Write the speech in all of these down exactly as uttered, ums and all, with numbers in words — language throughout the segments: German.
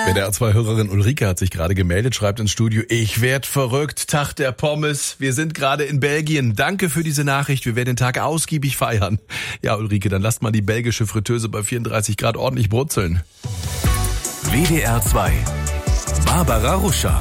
W D R zwei Hörerin Ulrike hat sich gerade gemeldet, schreibt ins Studio, ich werd verrückt, Tag der Pommes, wir sind gerade in Belgien, danke für diese Nachricht, wir werden den Tag ausgiebig feiern. Ja, Ulrike, dann lasst mal die belgische Fritteuse bei vierunddreißig Grad ordentlich brutzeln. W D R zwei. Barbara Ruscher.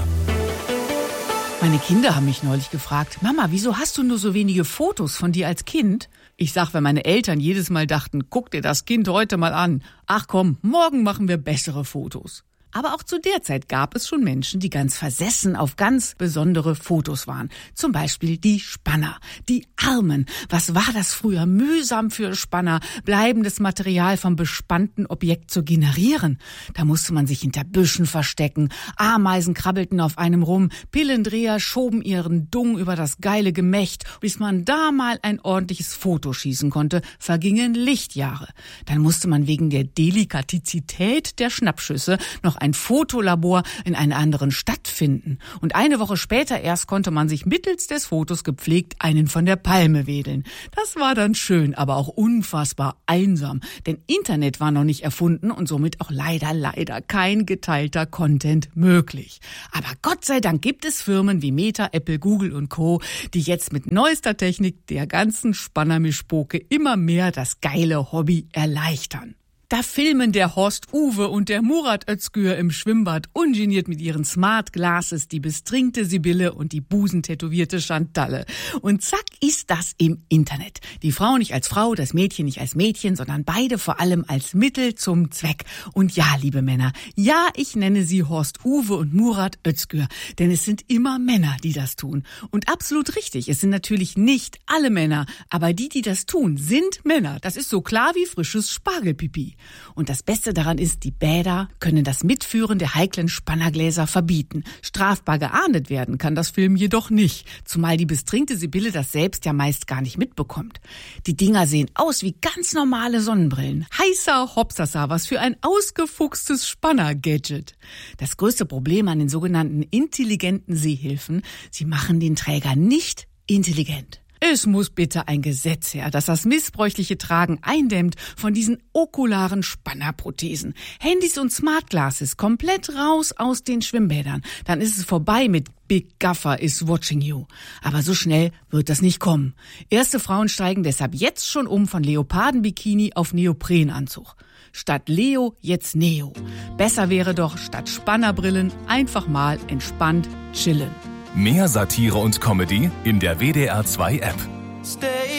Meine Kinder haben mich neulich gefragt, Mama, wieso hast du nur so wenige Fotos von dir als Kind? Ich sag, weil meine Eltern jedes Mal dachten, guck dir das Kind heute mal an. Ach komm, morgen machen wir bessere Fotos. Aber auch zu der Zeit gab es schon Menschen, die ganz versessen auf ganz besondere Fotos waren. Zum Beispiel die Spanner, die Armen. Was war das früher mühsam für Spanner, bleibendes Material vom bespannten Objekt zu generieren? Da musste man sich hinter Büschen verstecken, Ameisen krabbelten auf einem rum, Pillendreher schoben ihren Dung über das geile Gemächt. Bis man da mal ein ordentliches Foto schießen konnte, vergingen Lichtjahre. Dann musste man wegen der Delikatizität der Schnappschüsse noch ein Fotolabor in einer anderen Stadt finden. Und eine Woche später erst konnte man sich mittels des Fotos gepflegt einen von der Palme wedeln. Das war dann schön, aber auch unfassbar einsam. Denn Internet war noch nicht erfunden und somit auch leider, leider kein geteilter Content möglich. Aber Gott sei Dank gibt es Firmen wie Meta, Apple, Google und Co., die jetzt mit neuester Technik der ganzen Spannermischpoke immer mehr das geile Hobby erleichtern. Da filmen der Horst Uwe und der Murat Özgür im Schwimmbad ungeniert mit ihren Smart Glasses die bestrinkte Sibylle und die busentätowierte Chantalle. Und zack ist das im Internet. Die Frau nicht als Frau, das Mädchen nicht als Mädchen, sondern beide vor allem als Mittel zum Zweck. Und ja, liebe Männer, ja, ich nenne sie Horst Uwe und Murat Özgür, denn es sind immer Männer, die das tun. Und absolut richtig, es sind natürlich nicht alle Männer, aber die, die das tun, sind Männer. Das ist so klar wie frisches Spargelpipi. Und das Beste daran ist, die Bäder können das Mitführen der heiklen Spannergläser verbieten. Strafbar geahndet werden kann das Film jedoch nicht, zumal die bestrinkte Sibylle das selbst ja meist gar nicht mitbekommt. Die Dinger sehen aus wie ganz normale Sonnenbrillen. Heißer Hopsasa, was für ein ausgefuchstes Spanner-Gadget. Das größte Problem an den sogenannten intelligenten Sehhilfen, sie machen den Träger nicht intelligent. Es muss bitte ein Gesetz her, das das missbräuchliche Tragen eindämmt von diesen okularen Spannerprothesen. Handys und Smart Glasses komplett raus aus den Schwimmbädern. Dann ist es vorbei mit Big Gaffer is watching you. Aber so schnell wird das nicht kommen. Erste Frauen steigen deshalb jetzt schon um von Leopardenbikini auf Neoprenanzug. Statt Leo jetzt Neo. Besser wäre doch statt Spannerbrillen einfach mal entspannt chillen. Mehr Satire und Comedy in der W D R zwei App.